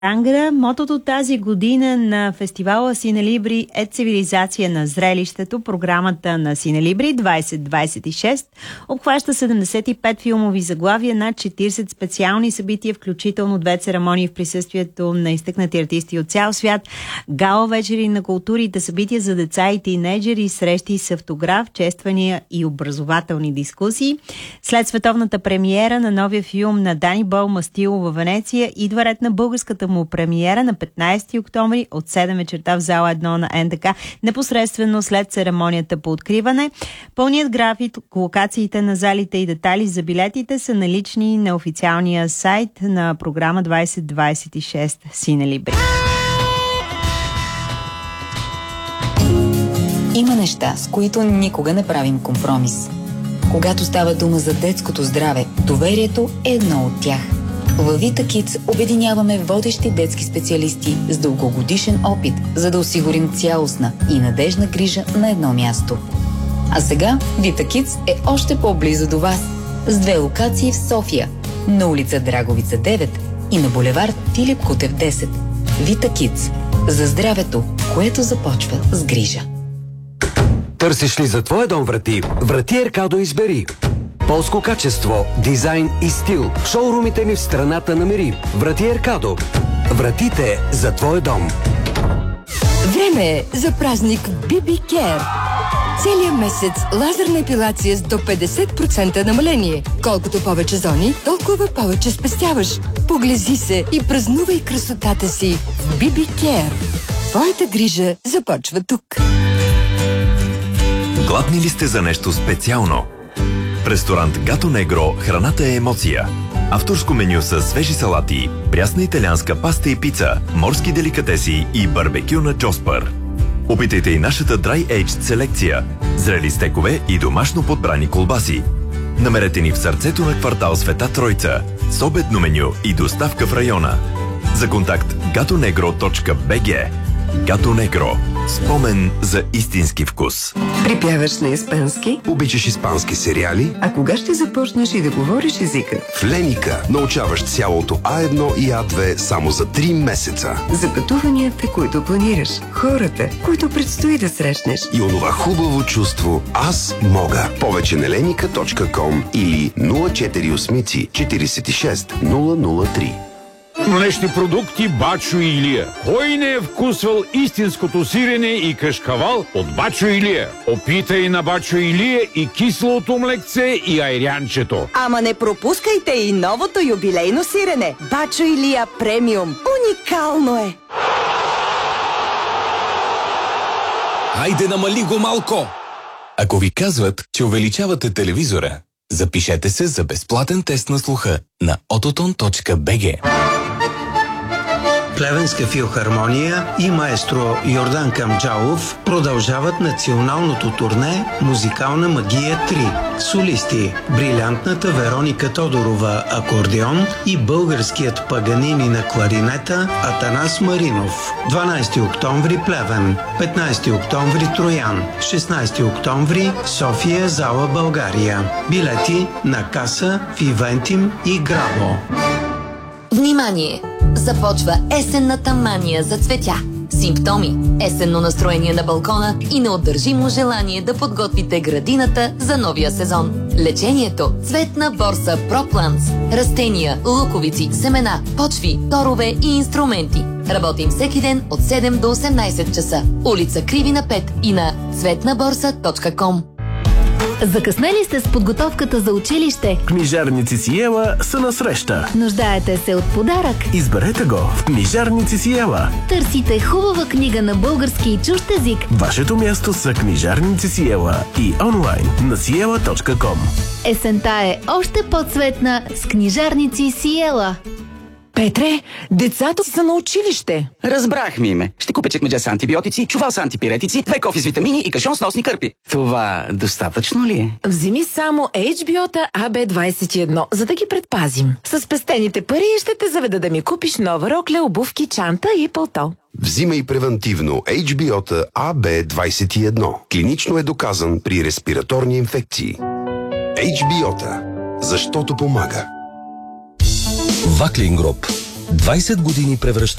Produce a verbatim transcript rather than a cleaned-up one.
Ангра. Мотото тази година на фестивала Синелибри е цивилизация на зрелището. Програмата на Синелибри двайсет двайсет и шест обхваща седемдесет и пет филмови заглавия, над четирийсет специални събития, включително две церемонии в присъствието на изтъкнати артисти от цял свят, гала вечери на културите, събития за деца и тинейджери, срещи с автограф, чествания и образователни дискусии. След световната премиера на новия филм на Дани Бол Мастило във Венеция, идва ред на българската му премиера на петнайсети октомври от седем вечерта в зала едно на Ен Де Ка, непосредствено след церемонията по откриване. Пълният график, локациите на залите и детали за билетите са налични на официалния сайт на програма двайсет двайсет и шест Синелибри. Има неща, с които никога не правим компромис. Когато става дума за детското здраве, доверието е едно от тях. Във Vita Kids обединяваме водещи детски специалисти с дългогодишен опит, за да осигурим цялостна и надежна грижа на едно място. А сега Vita Kids е още по-близо до вас, с две локации в София, на улица Драговица девет и на булевард Филип Кутев десет. Vita Kids. За здравето, което започва с грижа. Търсиш ли за твоя дом врати? Врати Еркадо избери. Полско качество, дизайн и стил. Шоурумите ни в страната намери. Врати Еркадо. Вратите за твоя дом. Време е за празник Би Би Care. Целият месец лазерна епилация с до петдесет процента намаление. Колкото повече зони, толкова повече спестяваш. Поглези се и празнувай красотата си в Би Би Care. Твоята грижа започва тук. Гладни ли сте за нещо специално? В ресторант Гато Негро храната е емоция. Авторско меню с свежи салати, прясна италианска паста и пица, морски деликатеси и барбекю на Джоспър. Опитайте и нашата Dry Aged селекция, зрели стекове и домашно подбрани колбаси. Намерете ни в сърцето на квартал Света Тройца, с обедно меню и доставка в района. За контакт gatonegro точка би джи. Гато Негро. Спомен за истински вкус. Припяваш на испански? Обичаш испански сериали? А кога ще започнеш и да говориш езика? В Леника научаваш цялото А едно и А две само за три месеца. За пътуванията, които планираш, хората, които предстои да срещнеш. И онова хубаво чувство «Аз мога». Повече на леника точка ком или нула четири осем четирийсет и шест нула нула три. Млечни продукти Бачо и Илия. Кой не е вкусвал истинското сирене и кашкавал от Бачо и Илия? Опитай на Бачо и Илия и киселото млекце и айрянчето. Ама не пропускайте и новото юбилейно сирене. Бачо и Илия премиум. Уникално е! Хайде, намали го малко! Ако ви казват, че увеличавате телевизора, запишете се за безплатен тест на слуха на ототон точка би джи. Плевенска филхармония и маестро Йордан Камджалов продължават националното турне «Музикална магия три». Солисти – брилянтната Вероника Тодорова акордеон и българският Паганини на кларинета Атанас Маринов. дванайсети октомври Плевен, петнайсети октомври Троян, шестнайсети октомври София, зала България. Билети на каса в Ивентим и Грабо. Внимание! Започва есенната мания за цветя. Симптоми – есенно настроение на балкона и неотдържимо желание да подготвите градината за новия сезон. Лечението – цветна борса Пропланс. Растения, луковици, семена, почви, торове и инструменти. Работим всеки ден от седем до осемнайсет часа. Улица Кривина пет и на цветна борса точка ком. Закъснели сте с подготовката за училище? Книжарници Сиела са на среща. Нуждаете се от подарък? Изберете го в Книжарници Сиела. Търсите хубава книга на български и чужд език? Вашето място са Книжарници Сиела и онлайн на сиела точка ком. Есента е още по-цветна с Книжарници Сиела. Петре, децата са на училище. Разбрах ми име. Ще купя чекмедже с антибиотици, чувал с антипиретици, две кофи с витамини и кашон с носни кърпи. Това достатъчно ли е? Вземи само Ейч Би О-та А Б двайсет и едно, за да ги предпазим. С спестените пари ще те заведа да ми купиш нова рокля, обувки, чанта и пълто. Взимай превентивно Ейч Би О-та А Б двайсет и едно. Клинично е доказан при респираторни инфекции. Ейч Би О-та. Защото помага. Ваклин Груп. двайсет години превръщат